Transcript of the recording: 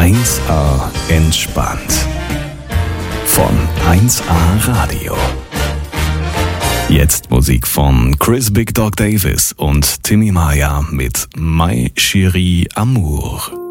1A entspannt. Von 1A Radio. Jetzt Musik von Chris Big Dog Davis und Timmy Maya mit My Chérie Amour.